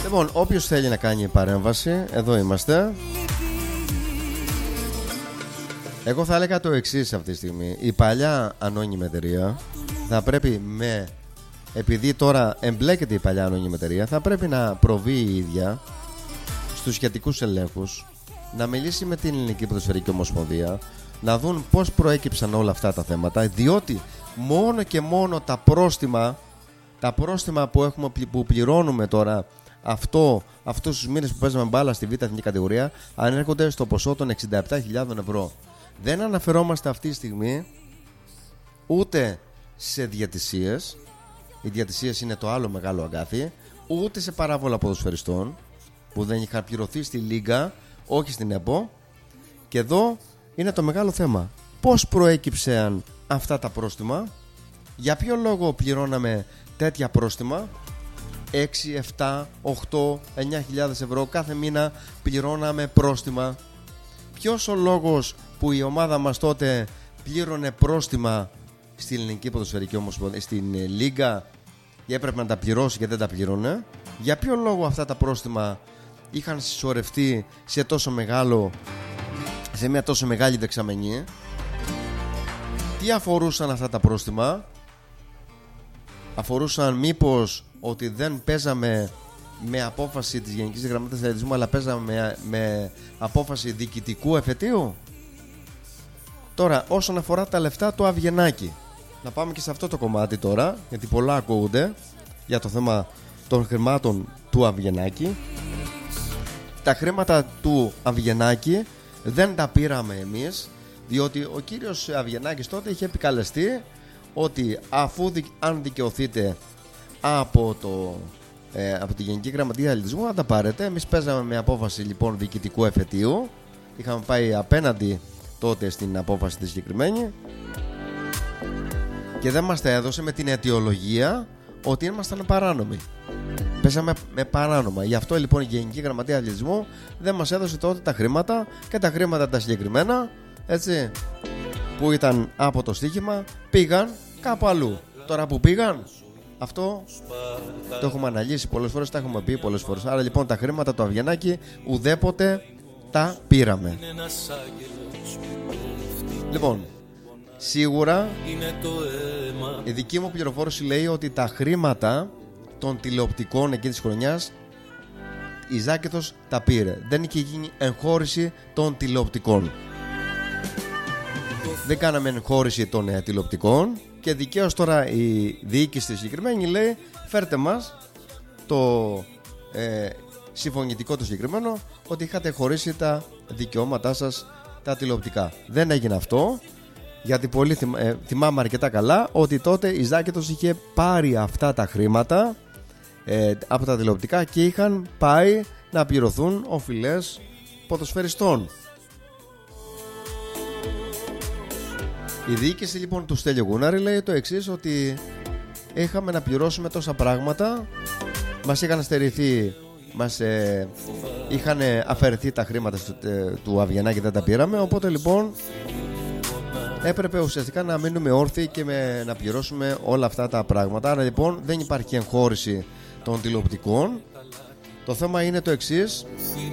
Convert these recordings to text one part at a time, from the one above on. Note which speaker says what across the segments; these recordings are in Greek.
Speaker 1: Λοιπόν, όποιος θέλει να κάνει παρέμβαση, εδώ είμαστε. Εγώ θα έλεγα το εξής αυτή τη στιγμή. Η παλιά ανώνυμη εταιρεία θα πρέπει επειδή τώρα εμπλέκεται η παλιά ανώνυμη εταιρεία, θα πρέπει να προβεί η ίδια στους σχετικούς ελέγχους, να μιλήσει με την Ελληνική Ποδοσφαιρική Ομοσπονδία, να δουν πώς προέκυψαν όλα αυτά τα θέματα, διότι μόνο και μόνο τα πρόστιμα που πληρώνουμε τώρα αυτούς τους μήνες που παίζαμε μπάλα στη Β' Εθνική κατηγορία ανέρχονται στο ποσό των 67.000 ευρώ. Δεν αναφερόμαστε αυτή τη στιγμή ούτε σε διαιτησίες, οι διαιτησίες είναι το άλλο μεγάλο αγκάθι, ούτε σε παράβολα ποδοσφαιριστών που δεν είχαν πληρωθεί στη Λίγκα, όχι στην ΕΠΟ. Και εδώ είναι το μεγάλο θέμα. Πώς προέκυψαν αυτά τα πρόστιμα, για ποιο λόγο πληρώναμε τέτοια πρόστιμα, 6, 7, 8, 9.000 ευρώ κάθε μήνα πληρώναμε πρόστιμα. Ποιος ο λόγος που η ομάδα μας τότε πλήρωνε πρόστιμα στην Ελληνική Ποδοσφαιρική Ομοσπονδία, στην Λίγκα, και έπρεπε να τα πληρώσει και δεν τα πλήρωνε? Για ποιο λόγο αυτά τα πρόστιμα είχαν συσσωρευτεί σε μια τόσο μεγάλη δεξαμενή? Τι αφορούσαν αυτά τα πρόστιμα? Αφορούσαν μήπως ότι δεν παίζαμε με απόφαση της Γενικής Γραμματείας Αθλητισμού, αλλά παίζαμε με απόφαση διοικητικού εφετείου? Τώρα, όσον αφορά τα λεφτά του Αβγενάκη, να πάμε και σε αυτό το κομμάτι τώρα, γιατί πολλά ακούγονται για το θέμα των χρημάτων του Αβγενάκη. Τα χρήματα του Αβγενάκη δεν τα πήραμε εμείς, διότι ο κύριος Αβγενάκης τότε είχε επικαλεστεί ότι αν δικαιωθείτε από τη Γενική Γραμματεία Αθλητισμού να τα πάρετε. Εμείς παίζαμε με απόφαση λοιπόν διοικητικού εφετείου, είχαμε πάει απέναντι τότε στην απόφαση τη συγκεκριμένη και δεν μας τα έδωσε με την αιτιολογία ότι ήμασταν παράνομοι. Πέσαμε με παράνομα. Γι' αυτό λοιπόν η Γενική Γραμματεία Αθλητισμού δεν μας έδωσε τότε τα χρήματα, και τα χρήματα τα συγκεκριμένα, έτσι, που ήταν από το στοίχημα, πήγαν κάπου αλλού. Τώρα που πήγαν, αυτό το έχουμε αναλύσει πολλές φορές, τα έχουμε πει πολλές φορές. Άρα λοιπόν τα χρήματα του Αβγενάκη ουδέποτε τα πήραμε. Λοιπόν, σίγουρα η δική μου πληροφόρηση λέει ότι τα χρήματα των τηλεοπτικών εκείνης της χρονιάς η Ζάκηθος τα πήρε. Δεν είχε γίνει εγχώρηση των τηλεοπτικών. Δεν κάναμε εγχώρηση των τηλεοπτικών και δικαίως τώρα η διοίκηση συγκεκριμένη λέει φέρτε μας το συμφωνητικό το συγκεκριμένο ότι είχατε χωρίσει τα δικαιώματά σας τα τηλεοπτικά. Δεν έγινε αυτό, γιατί πολύ θυμάμαι αρκετά καλά ότι τότε η Ζάκηθος είχε πάρει αυτά τα χρήματα από τα τηλεοπτικά και είχαν πάει να πληρωθούν οφειλές ποδοσφαιριστών. Η διοίκηση λοιπόν του Στέλιο Γούναρη λέει το εξής, ότι είχαμε να πληρώσουμε τόσα πράγματα, μας είχαν στερηθεί, μας είχαν αφαιρεθεί τα χρήματα του Αβγενάκη, δεν τα πήραμε, οπότε λοιπόν έπρεπε ουσιαστικά να μείνουμε όρθιοι και να πληρώσουμε όλα αυτά τα πράγματα. Άρα λοιπόν δεν υπάρχει εγχώρηση των τηλεοπτικών. Το θέμα είναι το εξής,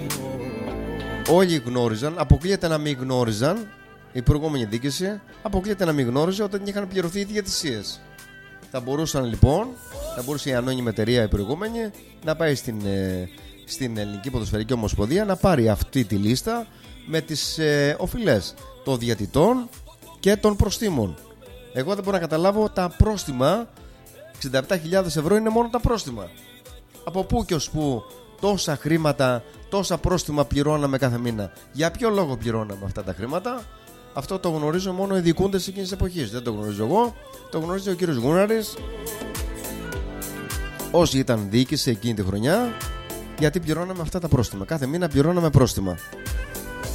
Speaker 1: όλοι γνώριζαν, αποκλείεται να μην γνώριζαν, η προηγούμενη διοίκηση αποκλείεται να μην γνώριζε ότι δεν είχαν πληρωθεί οι διαιτησίες. Θα μπορούσαν λοιπόν, θα μπορούσε η ανώνυμη εταιρεία η προηγούμενη να πάει στην Ελληνική Ποδοσφαιρική Ομοσπονδία να πάρει αυτή τη λίστα με τις οφειλές των διαιτητών και των προστίμων. Εγώ δεν μπορώ να καταλάβω τα πρόστιμα, 67.000 ευρώ είναι μόνο τα πρόστιμα. Από πού και ως πού τόσα χρήματα, τόσα πρόστιμα πληρώναμε κάθε μήνα? Για ποιο λόγο πληρώναμε αυτά τα χρήματα? Αυτό το γνωρίζω μόνο οι διοικούντες εκείνης της εποχής. Δεν το γνωρίζω εγώ, το γνωρίζει ο κύριος Γούναρης, όσοι ήταν διοίκηση εκείνη τη χρονιά, γιατί πληρώναμε αυτά τα πρόστιμα. Κάθε μήνα πληρώναμε πρόστιμα.